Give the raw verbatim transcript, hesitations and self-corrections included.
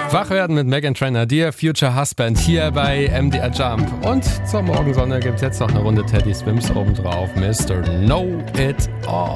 Wach werden mit Meghan Trainor, Dear Future Husband, hier bei M D R Jump. Und zur Morgensonne gibt es jetzt noch eine Runde Teddy Swims obendrauf. Mister Know It All.